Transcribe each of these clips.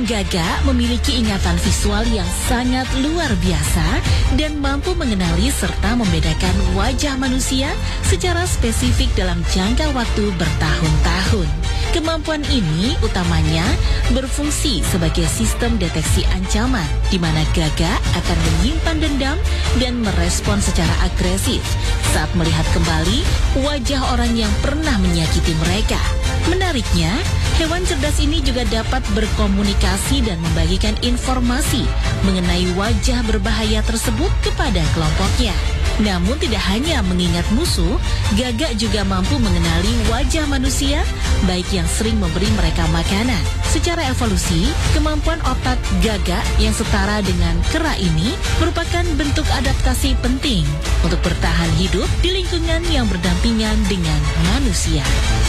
Burung gagak memiliki ingatan visual yang sangat luar biasa dan mampu mengenali serta membedakan wajah manusia secara spesifik dalam jangka waktu bertahun-tahun. Kemampuan ini utamanya berfungsi sebagai sistem deteksi ancaman, di mana gagak akan menyimpan dendam dan merespon secara agresif saat melihat kembali wajah orang yang pernah menyakiti mereka. Menariknya, hewan cerdas ini juga dapat berkomunikasi dan membagikan informasi mengenai wajah berbahaya tersebut kepada kelompoknya. Namun tidak hanya mengingat musuh, gagak juga mampu mengenali wajah manusia, baik yang sering memberi mereka makanan. Secara evolusi, kemampuan otak gagak yang setara dengan kera ini merupakan bentuk adaptasi penting untuk bertahan hidup di lingkungan yang berdampingan dengan manusia.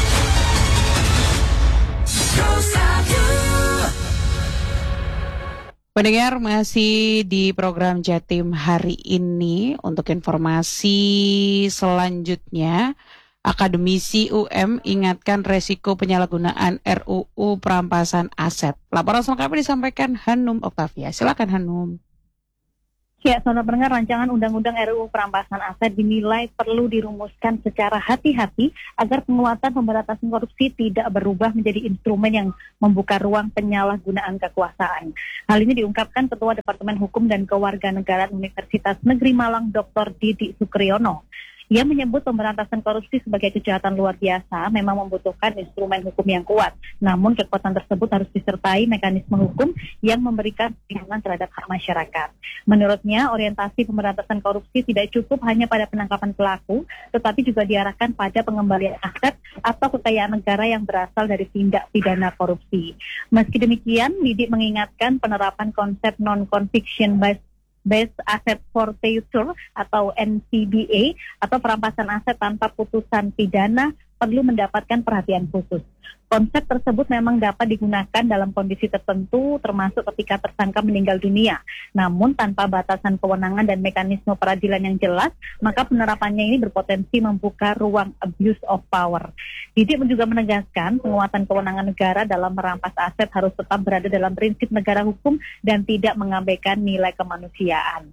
Pendengar, masih di program Jatim hari ini. Untuk informasi selanjutnya, akademisi UM ingatkan resiko penyalahgunaan RUU perampasan aset. Laporan selengkapnya disampaikan Hanum Oktavia. Silakan Hanum. Ya, saudara pendengar, rancangan Undang-Undang RUU Perampasan Aset dinilai perlu dirumuskan secara hati-hati agar penguatan pemberantasan korupsi tidak berubah menjadi instrumen yang membuka ruang penyalahgunaan kekuasaan. Hal ini diungkapkan Ketua Departemen Hukum dan Kewarganegaraan Universitas Negeri Malang, Dr. Didi Sukriyono. Ia menyebut pemberantasan korupsi sebagai kejahatan luar biasa memang membutuhkan instrumen hukum yang kuat. Namun kekuatan tersebut harus disertai mekanisme hukum yang memberikan perlindungan terhadap hak masyarakat. Menurutnya, orientasi pemberantasan korupsi tidak cukup hanya pada penangkapan pelaku, tetapi juga diarahkan pada pengembalian aset atau kekayaan negara yang berasal dari tindak pidana korupsi. Meski demikian, Didi mengingatkan penerapan konsep non-conviction based asset forfeiture atau NCBA atau perampasan aset tanpa putusan pidana perlu mendapatkan perhatian khusus. Konsep tersebut memang dapat digunakan dalam kondisi tertentu, termasuk ketika tersangka meninggal dunia. Namun tanpa batasan kewenangan dan mekanisme peradilan yang jelas, maka penerapannya ini berpotensi membuka ruang abuse of power. Didi juga menegaskan penguatan kewenangan negara dalam merampas aset harus tetap berada dalam prinsip negara hukum dan tidak mengabaikan nilai kemanusiaan.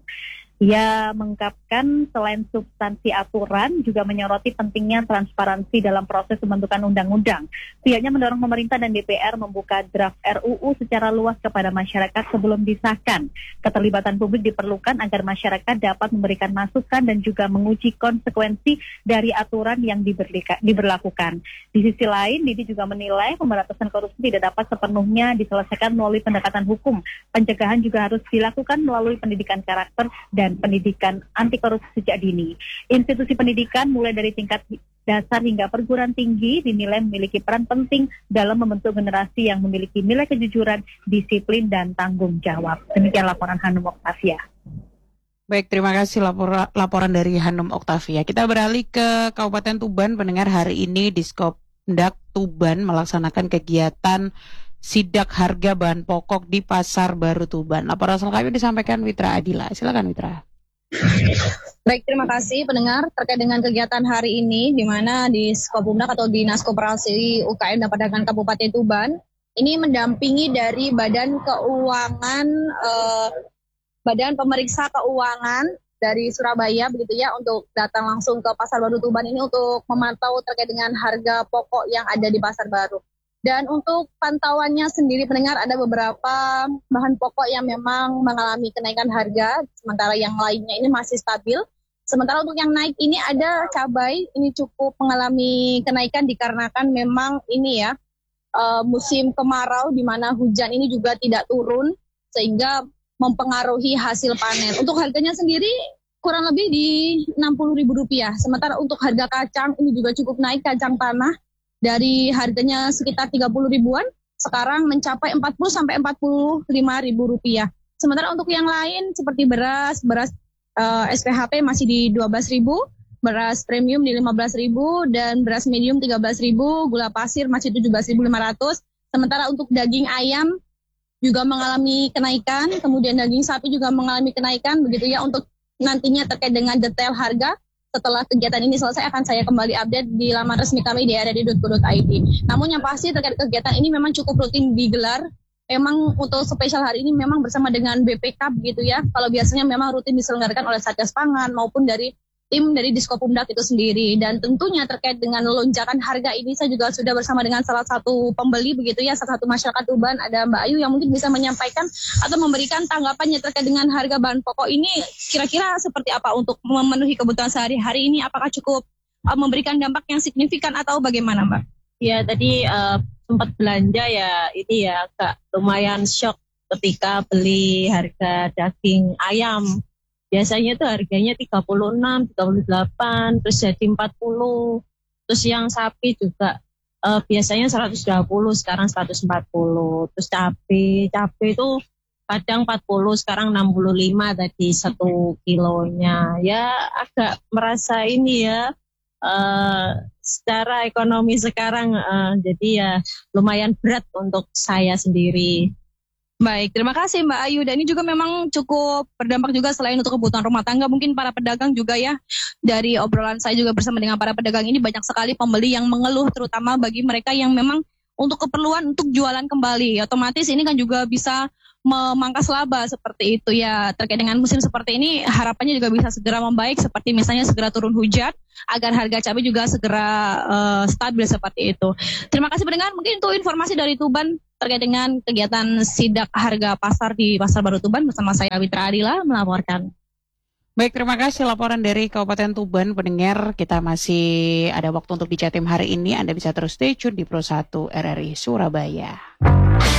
Ia mengungkapkan selain substansi aturan juga menyoroti pentingnya transparansi dalam proses pembentukan undang-undang. Pihaknya mendorong pemerintah dan DPR membuka draft RUU secara luas kepada masyarakat sebelum disahkan. Keterlibatan publik diperlukan agar masyarakat dapat memberikan masukan dan juga menguji konsekuensi dari aturan yang diberlakukan. Di sisi lain, Didi juga menilai pemberantasan korupsi tidak dapat sepenuhnya diselesaikan melalui pendekatan hukum. Pencegahan juga harus dilakukan melalui pendidikan karakter dan pendidikan anti korupsi sejak dini. Institusi pendidikan mulai dari tingkat dasar hingga perguruan tinggi dinilai memiliki peran penting dalam membentuk generasi yang memiliki nilai kejujuran, disiplin, dan tanggung jawab. Demikian laporan Hanum Oktavia. Baik, terima kasih laporan dari Hanum Oktavia. Kita beralih ke Kabupaten Tuban. Pendengar, hari ini Diskopndak Tuban melaksanakan kegiatan sidak harga bahan pokok di Pasar Baru Tuban. Laporan selengkapnya disampaikan Witra Adila. Silakan Witra. Baik, terima kasih pendengar terkait dengan kegiatan hari ini di mana di Diskopndak atau Dinas Koperasi UKM dan Perdagangan Kabupaten Tuban ini mendampingi dari Badan Keuangan Badan Pemeriksa Keuangan dari Surabaya begitu ya, untuk datang langsung ke Pasar Baru Tuban ini untuk memantau terkait dengan harga pokok yang ada di Pasar Baru. Dan untuk pantauannya sendiri pendengar, ada beberapa bahan pokok yang memang mengalami kenaikan harga, sementara yang lainnya ini masih stabil. Sementara untuk yang naik ini ada cabai, ini cukup mengalami kenaikan dikarenakan memang ini ya musim kemarau di mana hujan ini juga tidak turun sehingga mempengaruhi hasil panen. Untuk harganya sendiri kurang lebih di Rp60.000. Sementara untuk harga kacang ini juga cukup naik, kacang tanah. Dari harganya sekitar 30 ribuan, sekarang mencapai 40 sampai 45 ribu rupiah. Sementara untuk yang lain seperti beras SPHP masih di 12 ribu, beras premium di 15 ribu, dan beras medium 13 ribu, gula pasir masih 17.500. Sementara untuk daging ayam juga mengalami kenaikan, kemudian daging sapi juga mengalami kenaikan, begitu ya. Untuk nantinya terkait dengan detail harga, setelah kegiatan ini selesai akan saya kembali update di laman resmi kami di rri.co.id. Namun yang pasti terkait kegiatan ini memang cukup rutin digelar memang untuk spesial hari ini memang bersama dengan BPK gitu ya. Kalau biasanya memang rutin diselenggarakan oleh Satgas Pangan maupun dari tim dari Diskopumdak itu sendiri. Dan tentunya terkait dengan lonjakan harga ini saya juga sudah bersama dengan salah satu pembeli begitu ya, salah satu masyarakat Tuban, ada Mbak Ayu yang mungkin bisa menyampaikan atau memberikan tanggapannya terkait dengan harga bahan pokok ini kira-kira seperti apa untuk memenuhi kebutuhan sehari-hari ini, apakah cukup memberikan dampak yang signifikan atau bagaimana Mbak? Ya tadi sempat belanja ya, ini ya agak lumayan shock ketika beli harga daging ayam. Biasanya tuh harganya 36, 38, terus jadi 40. Terus yang sapi juga biasanya 120, sekarang 140. Terus cabai itu kadang 40, sekarang 65 tadi 1 kilonya. Ya agak merasa ini ya, secara ekonomi sekarang jadi ya lumayan berat untuk saya sendiri. Baik, terima kasih Mbak Ayu. Dan ini juga memang cukup berdampak juga selain untuk kebutuhan rumah tangga, mungkin para pedagang juga ya. Dari obrolan saya juga bersama dengan para pedagang ini banyak sekali pembeli yang mengeluh, terutama bagi mereka yang memang untuk keperluan untuk jualan kembali. Otomatis ini kan juga bisa memangkas laba seperti itu ya. Terkait dengan musim seperti ini harapannya juga bisa segera membaik, seperti misalnya segera turun hujan agar harga cabai juga segera stabil seperti itu. Terima kasih pendengar, mungkin itu informasi dari Tuban terkait dengan kegiatan sidak harga pasar di Pasar Baru Tuban bersama saya Witra Adila melaporkan. Baik, terima kasih laporan dari Kabupaten Tuban. Pendengar, kita masih ada waktu untuk di Jatim hari ini. Anda bisa terus stay tune di Pro 1 RRI Surabaya.